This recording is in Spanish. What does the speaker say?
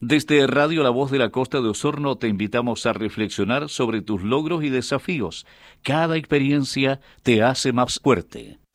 Desde Radio La Voz de la Costa de Osorno te invitamos a reflexionar sobre tus logros y desafíos. Cada experiencia te hace más fuerte.